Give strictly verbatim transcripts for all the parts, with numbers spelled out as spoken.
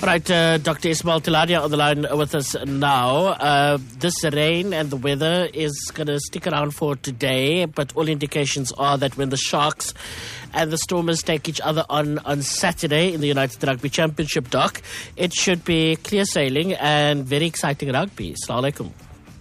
Right, uh, Doctor Ismail Tiladia on the line with us now. Uh, this rain and the weather is going to stick around for today, but all indications are that when the Sharks and the Stormers take each other on on Saturday in the United Rugby Championship, Doc, it should be clear sailing and very exciting rugby. Assalamu alaikum.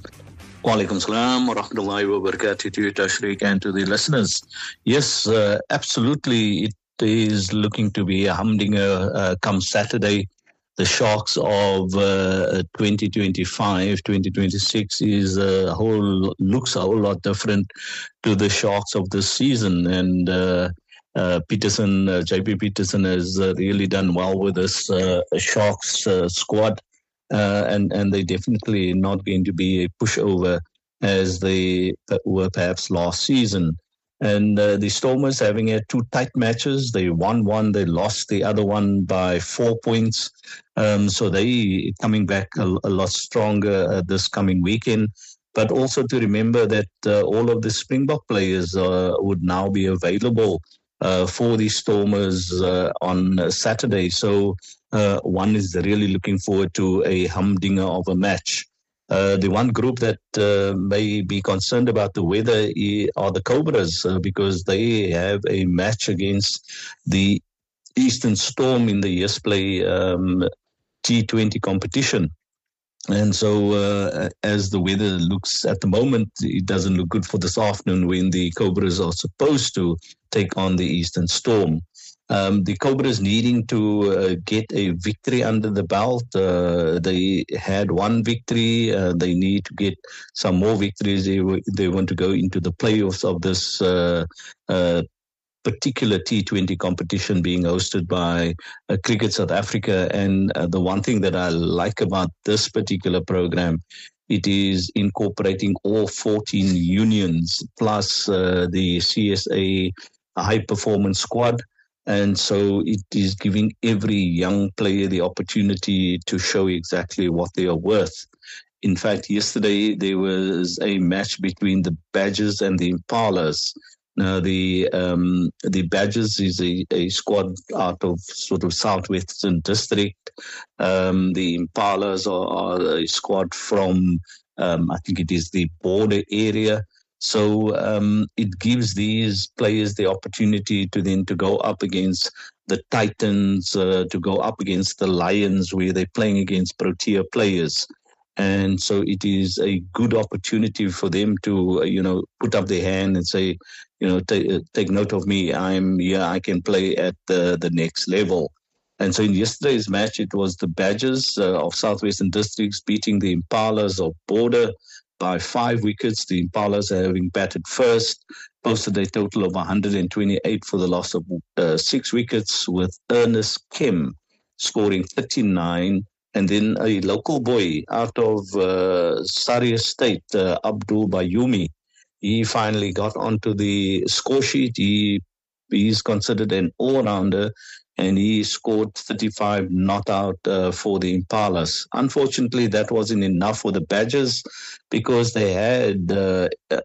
Wa alaikum salam wa rahmatullahi wa barakatuh to you, Tashriq, and to the listeners. Yes, uh, absolutely. It is looking to be a humdinger uh, come Saturday. The Sharks of uh, twenty twenty-five, twenty twenty-six is a whole looks a whole lot different to the Sharks of this season, and uh, uh, Peterson, uh, J P Peterson, has uh, really done well with this uh, Sharks uh, squad, uh, and and they definitely not going to be a pushover as they were perhaps last season. And uh, the Stormers having had two tight matches. They won one, they lost the other one by four points. Um, so they coming back a, a lot stronger uh, this coming weekend. But also to remember that uh, all of the Springbok players uh, would now be available uh, for the Stormers uh, on Saturday. So uh, one is really looking forward to a humdinger of a match. Uh, the one group that uh, may be concerned about the weather are the Cobras uh, because they have a match against the Eastern Storm in the Yesplay um, T twenty competition. And so uh, as the weather looks at the moment, it doesn't look good for this afternoon when the Cobras are supposed to take on the Eastern Storm. Um, the Cobras needing to uh, get a victory under the belt. Uh, they had one victory. Uh, they need to get some more victories. They, w- they want to go into the playoffs of this uh, uh, particular T twenty competition being hosted by uh, Cricket South Africa. And uh, the one thing that I like about this particular program, it is incorporating all fourteen unions plus uh, the C S A high performance squad. And so it is giving every young player the opportunity to show exactly what they are worth. In fact, yesterday there was a match between the Badgers and the Impalas. Now, the um, the Badgers is a, a squad out of sort of Southwestern District. Um, the Impalas are, are a squad from, um, I think it is the border area. So um, it gives these players the opportunity to then to go up against the Titans, uh, to go up against the Lions, where they're playing against Protea players. And so it is a good opportunity for them to, uh, you know, put up their hand and say, you know, t- uh, take note of me. I'm here. I can play at the, the next level. And so in yesterday's match, it was the Badgers uh, of Southwestern Districts beating the Impalas of Border by five wickets. The Impalas, having batted first, posted a total of one hundred twenty-eight for the loss of uh, six wickets, with Ernest Kim scoring thirty-nine. And then a local boy out of uh, Surrey Estate, uh, Abdul Bayumi, he finally got onto the score sheet. He He's considered an all-rounder, and he scored thirty-five not out uh, for the Impalas. Unfortunately, that wasn't enough for the Badgers because they had uh,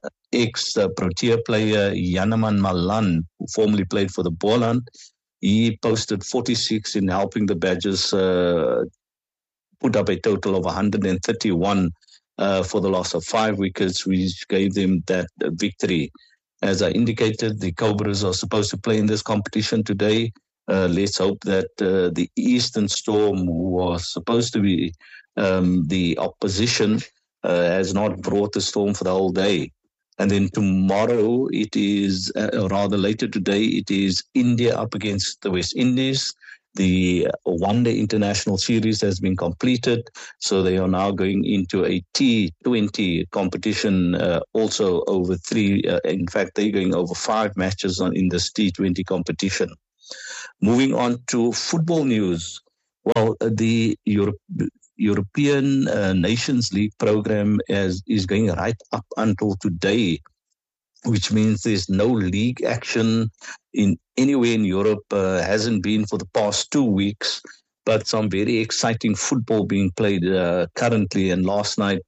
ex-Protea player Yanaman Malan, who formerly played for the Boland. He posted forty-six in helping the Badgers uh, put up a total of one hundred thirty-one uh, for the loss of five wickets, which gave them that uh, victory. As I indicated, the Cobras are supposed to play in this competition today. Uh, let's hope that uh, the Eastern Storm, who was supposed to be um, the opposition, uh, has not brought the Storm for the whole day. And then tomorrow, it is, uh, or rather later today, it is India up against the West Indies. The one-day international series has been completed, so they are now going into a T twenty competition, uh, also over three. Uh, in fact, they're going over five matches on, in this T twenty competition. Moving on to football news. Well, uh, the Europe, European uh, Nations League program is, is going right up until today, which means there's no league action in anywhere in Europe, uh, hasn't been for the past two weeks, but some very exciting football being played uh, currently. And last night,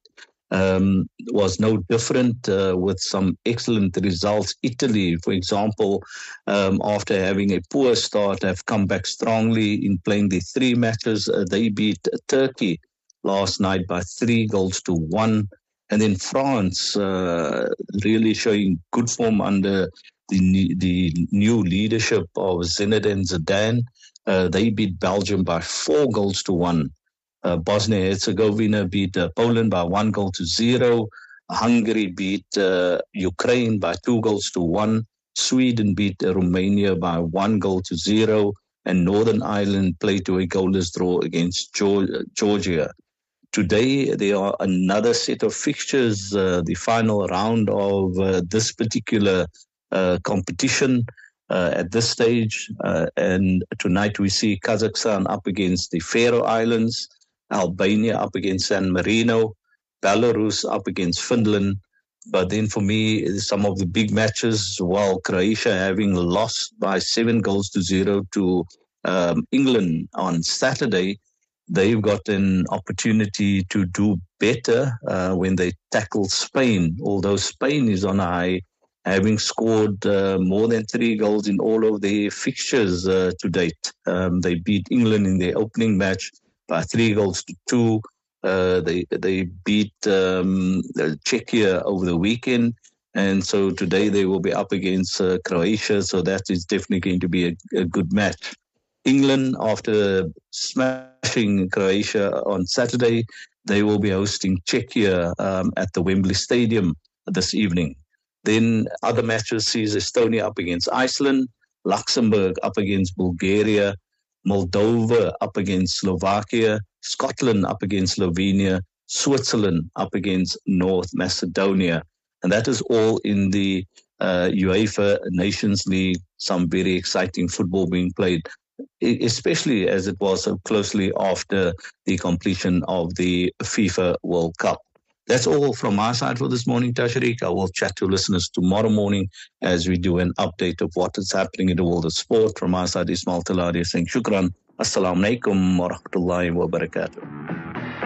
um, was no different uh, with some excellent results. Italy, for example, um, after having a poor start, have come back strongly in playing the three matches. Uh, they beat Turkey last night by three goals to one. And then France uh, really showing good form under the, the new leadership of Zinedine Zidane. Uh, they beat Belgium by four goals to one. Uh, Bosnia-Herzegovina beat uh, Poland by one goal to zero. Hungary beat uh, Ukraine by two goals to one. Sweden beat uh, Romania by one goal to zero. And Northern Ireland played to a goalless draw against Georgia. Today, there are another set of fixtures, uh, the final round of uh, this particular uh, competition uh, at this stage. Uh, and tonight we see Kazakhstan up against the Faroe Islands, Albania up against San Marino, Belarus up against Finland. But then for me, some of the big matches, while Croatia having lost by seven goals to zero to um, England on Saturday, they've got an opportunity to do better uh, when they tackle Spain, although Spain is on a high, having scored uh, more than three goals in all of their fixtures uh, to date. Um, they beat England in their opening match by three goals to two. Uh, they they beat um, Czechia over the weekend. And so today they will be up against uh, Croatia, so that is definitely going to be a, a good match. England, after smashing Croatia on Saturday, they will be hosting Czechia um, at the Wembley Stadium this evening. Then other matches sees Estonia up against Iceland, Luxembourg up against Bulgaria, Moldova up against Slovakia, Scotland up against Slovenia, Switzerland up against North Macedonia. And that is all in the uh, UEFA Nations League, some very exciting football being played, especially as it was so closely after the completion of the FIFA World Cup. That's all from my side for this morning, Tashriq. I will chat to listeners tomorrow morning as we do an update of what is happening in the world of sport. From my side, Ismail Talaria saying shukran. Assalamu alaikum wa rahmatullahi wa barakatuh.